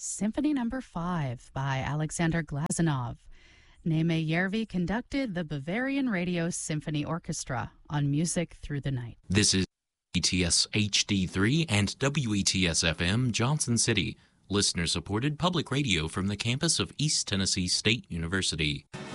Symphony No. 5 by Alexander Glazunov. Neme Järvi conducted the Bavarian Radio Symphony Orchestra on Music Through the Night. This is ETS HD3 and WETS FM Johnson City, listener-supported public radio from the campus of East Tennessee State University.